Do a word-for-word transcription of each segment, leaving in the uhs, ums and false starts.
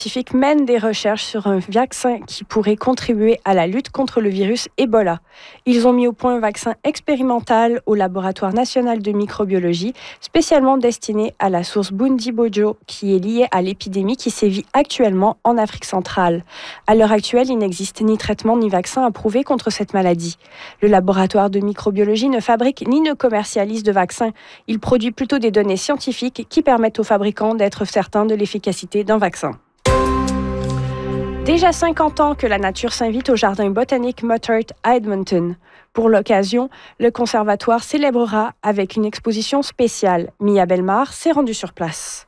scientifiques mènent des recherches sur un vaccin qui pourrait contribuer à la lutte contre le virus Ebola. Ils ont mis au point un vaccin expérimental au laboratoire national de microbiologie, spécialement destiné à la source Bundibugyo, qui est liée à l'épidémie qui sévit actuellement en Afrique centrale. À l'heure actuelle, il n'existe ni traitement ni vaccin approuvé contre cette maladie. Le laboratoire de microbiologie ne fabrique ni ne commercialise de vaccin. Il produit plutôt des données scientifiques qui permettent aux fabricants d'être certains de l'efficacité d'un vaccin. Déjà cinquante ans que la nature s'invite au jardin botanique Muttart à Edmonton. Pour l'occasion, le conservatoire célébrera avec une exposition spéciale. Mia Bellemare s'est rendue sur place.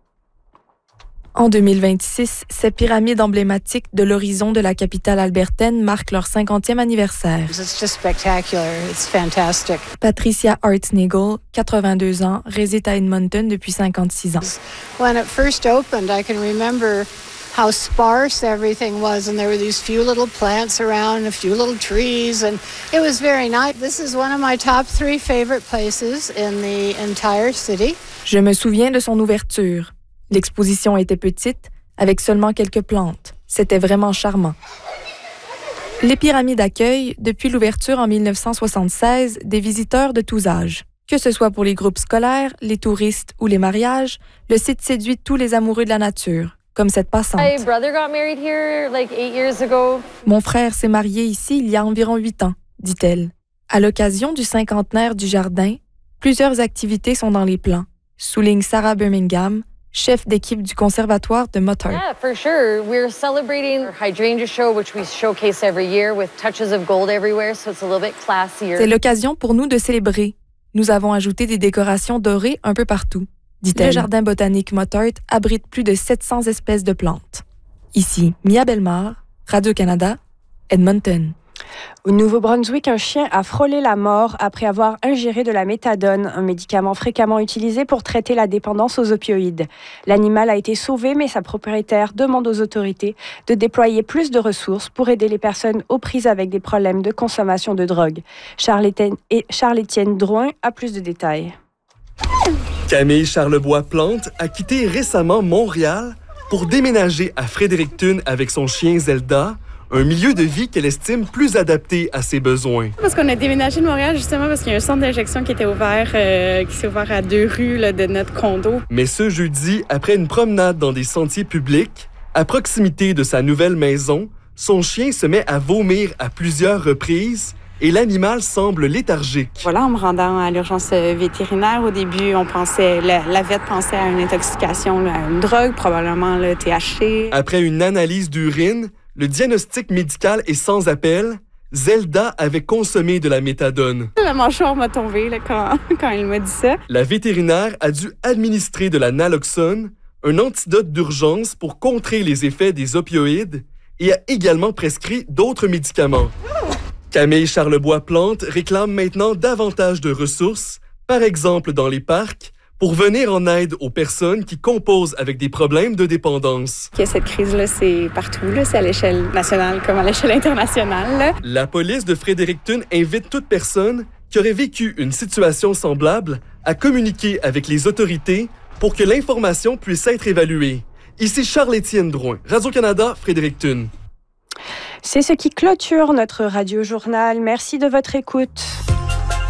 En deux mille vingt-six, ces pyramides emblématiques de l'horizon de la capitale albertaine marquent leur cinquantième anniversaire. It's just spectacular. It's fantastic. Patricia Hartnagel, quatre-vingt-deux ans, réside à Edmonton depuis cinquante-six ans. When it first opened, I can remember how sparse everything was, and there were these few little plants around, a few little trees, and it was very nice. This is one of my top three favorite places in the entire city. Je me souviens de son ouverture. L'exposition était petite, avec seulement quelques plantes. C'était vraiment charmant. Les pyramides accueillent, depuis l'ouverture en dix-neuf cent soixante-seize, des visiteurs de tous âges. Que ce soit pour les groupes scolaires, les touristes ou les mariages, le site séduit tous les amoureux de la nature, comme cette passante. My brother got married here like eight years ago. Mon frère s'est marié ici il y a environ huit ans, dit-elle. À l'occasion du cinquantenaire du jardin, plusieurs activités sont dans les plans, souligne Sarah Birmingham, chef d'équipe du conservatoire de Muttart. Yeah, for sure. We're celebrating our hydrangea show, which we showcase every year with touches of gold everywhere, so it's a little bit classier. C'est l'occasion pour nous de célébrer. Nous avons ajouté des décorations dorées un peu partout, dit-elle. Le jardin botanique Muttart abrite plus de sept cents espèces de plantes. Ici, Mia Bellemare, Radio-Canada, Edmonton. Au Nouveau-Brunswick, un chien a frôlé la mort après avoir ingéré de la méthadone, un médicament fréquemment utilisé pour traiter la dépendance aux opioïdes. L'animal a été sauvé, mais sa propriétaire demande aux autorités de déployer plus de ressources pour aider les personnes aux prises avec des problèmes de consommation de drogue. Charles-Étienne Drouin a plus de détails. Camille Charlebois-Plante a quitté récemment Montréal pour déménager à Fredericton avec son chien Zelda, un milieu de vie qu'elle estime plus adapté à ses besoins. Parce qu'on a déménagé de Montréal justement parce qu'il y a un centre d'injection qui était ouvert, euh, qui s'est ouvert à deux rues là, de notre condo. Mais ce jeudi, après une promenade dans des sentiers publics, à proximité de sa nouvelle maison, son chien se met à vomir à plusieurs reprises et l'animal semble léthargique. Voilà, en me rendant à l'urgence vétérinaire, au début, on pensait, la, la vet pensait à une intoxication, là, à une drogue, probablement le T H C. Après une analyse d'urine, le diagnostic médical est sans appel. Zelda avait consommé de la méthadone. La mâchoire m'a tombé là, quand, quand il m'a dit ça. La vétérinaire a dû administrer de la naloxone, un antidote d'urgence pour contrer les effets des opioïdes, et a également prescrit d'autres médicaments. Camille Charlebois-Plante réclame maintenant davantage de ressources, par exemple dans les parcs, pour venir en aide aux personnes qui composent avec des problèmes de dépendance. Cette crise-là, c'est partout, là. C'est à l'échelle nationale comme à l'échelle internationale. Là. La police de Fredericton invite toute personne qui aurait vécu une situation semblable à communiquer avec les autorités pour que l'information puisse être évaluée. Ici Charles-Étienne Drouin, Radio-Canada, Fredericton. C'est ce qui clôture notre radio-journal. Merci de votre écoute.